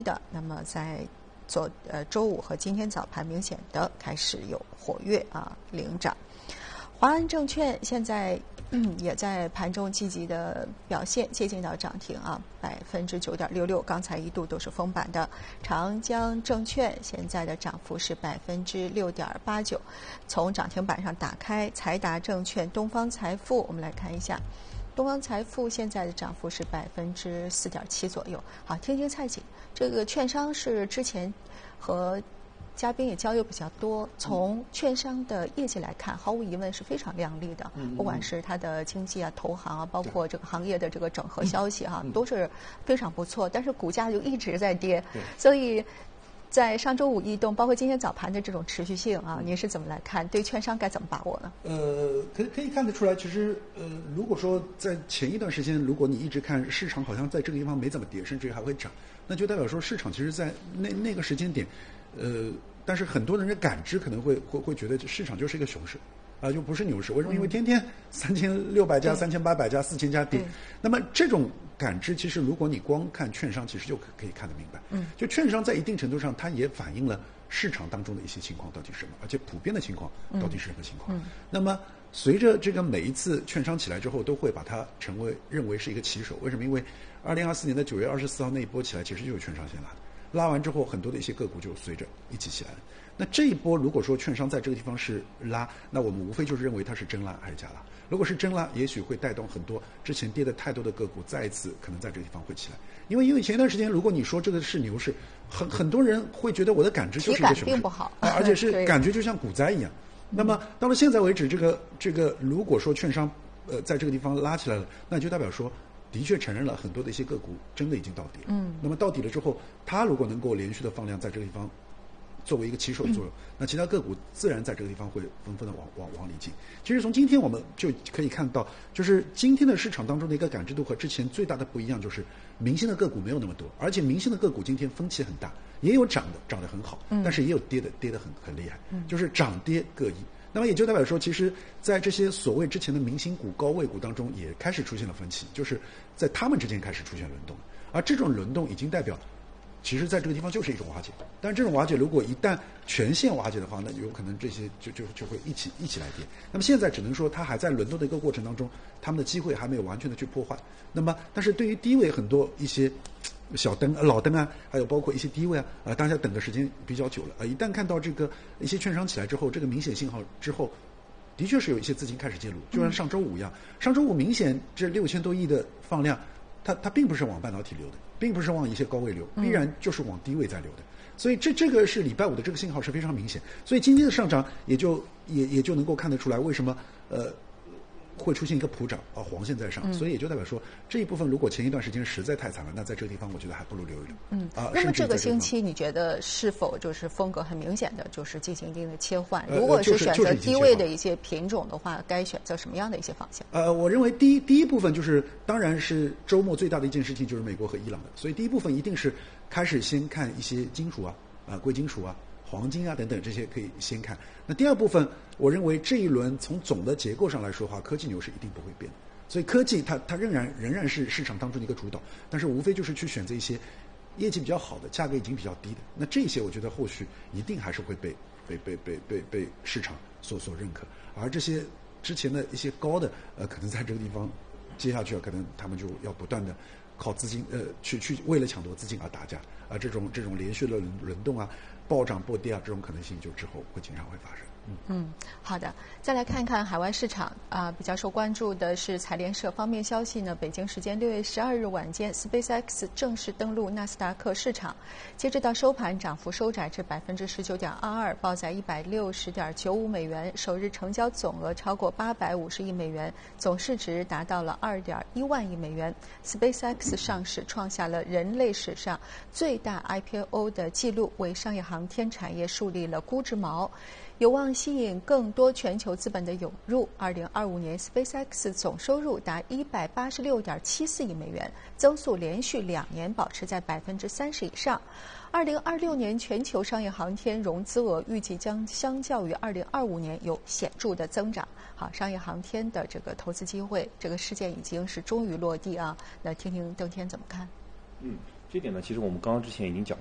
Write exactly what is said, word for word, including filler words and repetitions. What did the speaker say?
的，那么在昨呃周五和今天早盘明显的开始有活跃啊领涨。华安证券现在嗯也在盘中积极的表现，接近到涨停啊，百分之九点六六，刚才一度都是封板的。长江证券现在的涨幅是百分之六点八九，从涨停板上打开，财达证券、东方财富，我们来看一下。东方财富现在的涨幅是百分之四点七左右。好，听听蔡景，这个券商是之前和嘉宾也交流比较多，从券商的业绩来看，毫无疑问是非常亮丽的。 嗯、 不管是它的经济啊、投行啊，包括这个行业的这个整合消息哈、啊，都是非常不错。但是股价就一直在跌，所以在上周五异动，包括今天早盘的这种持续性啊，您是怎么来看？对券商该怎么把握呢？ 呃，可可以看得出来，其实呃，如果说在前一段时间，如果你一直看市场好像在这个地方没怎么跌，甚至于还会涨，那就代表说市场其实在那那个时间点，呃，但是很多人的感知可能会会会觉得市场就是一个熊市。啊，就不是牛市，为什么？因为天天三千六百家、三千八百家、四千家跌，那么这种感知，其实如果你光看券商，其实就可可以看得明白。嗯，就券商在一定程度上，它也反映了市场当中的一些情况到底是什么，而且普遍的情况到底是什么情况。嗯，那么随着这个每一次券商起来之后，都会把它成为认为是一个旗手。为什么？因为二零二四年的九月二十四号那一波起来，其实就是券商先拉的。拉完之后，很多的一些个股就随着一起起来了。那这一波如果说券商在这个地方是拉，那我们无非就是认为它是真拉还是假拉。如果是真拉，也许会带动很多之前跌的太多的个股再一次可能在这个地方会起来。因为因为前一段时间，如果你说这个是牛市，很很多人会觉得我的感知就是一个熊市， 并不好， 啊，而且是感觉就像股灾一样。那么到了现在为止，这个这个如果说券商呃在这个地方拉起来了，那就代表说的确承认了很多的一些个股真的已经到底了。嗯，那么到底了之后，它如果能够连续的放量在这个地方作为一个旗手的作用，嗯，那其他个股自然在这个地方会纷纷的往往往里进。其实从今天我们就可以看到，就是今天的市场当中的一个感知度和之前最大的不一样，就是明星的个股没有那么多，而且明星的个股今天分歧很大，也有涨的涨得很好，嗯，但是也有跌的跌得很很厉害，嗯，就是涨跌各异。那么也就代表说，其实在这些所谓之前的明星股、高位股当中，也开始出现了分歧，就是在他们之间开始出现轮动，而这种轮动已经代表，其实在这个地方就是一种瓦解。但是这种瓦解如果一旦全线瓦解的话，那有可能这些就就就会一起一起来跌。那么现在只能说它还在轮动的一个过程当中，他们的机会还没有完全的去破坏。那么，但是对于低位很多一些小灯、老灯啊，还有包括一些低位啊，啊，大家等的时间比较久了啊，一旦看到这个一些券商起来之后，这个明显信号之后，的确是有一些资金开始介入，就像上周五一样，上周五明显这六千多亿的放量，它它并不是往半导体流的，并不是往一些高位流，必然就是往低位在流的。所以这这个是礼拜五的这个信号是非常明显，所以今天的上涨也就也也就能够看得出来为什么呃。会出现一个普涨啊，黄线在上，所以也就代表说这一部分如果前一段时间实在太惨了，那在这个地方我觉得还不如留一留。嗯啊， 那么这个星期你觉得是否就是风格很明显的，就是进行一定的切换？ 呃、 如果是选择低位的一些品种的话，该选择什么样的一些方向？ 呃，我认为第一第一部分就是，当然是周末最大的一件事情就是美国和伊朗的，所以第一部分一定是开始先看一些金属啊啊、呃、贵金属啊。黄金啊等等这些可以先看。那第二部分，我认为这一轮从总的结构上来说的话，科技牛是一定不会变的。所以科技它它仍然仍然是市场当中的一个主导，但是无非就是去选择一些业绩比较好的、价格已经比较低的。那这些我觉得后续一定还是会被被被被被被市场所所认可。而这些之前的一些高的，呃，可能在这个地方接下去可能他们就要不断的靠资金呃去去为了抢夺资金而打架啊、呃，这种这种连续的轮轮动啊。暴涨暴跌啊，这种可能性就之后会经常会发生。 嗯嗯，好的，再来看看海外市场啊、呃，比较受关注的是财联社方面消息呢。北京时间六月十二日晚间 ，SpaceX 正式登陆纳斯达克市场，截止到收盘，涨幅收窄至百分之十九点二二，报在一百六十点九五美元，首日成交总额超过八百五十亿美元，总市值达到了二点一万亿美元。SpaceX 上市创下了人类史上最大 I P O 的记录，为商业航天产业树立了估值锚。有望吸引更多全球资本的涌入。二零二五年 ，SpaceX 总收入达一百八十六点七四亿美元，增速连续两年保持在百分之三十以上。二零二六年全球商业航天融资额预计将相较于二零二五年有显著的增长。好，商业航天的这个投资机会，这个事件已经是终于落地啊。那听听邓天怎么看？ 嗯。 这点呢，其实我们刚刚之前已经讲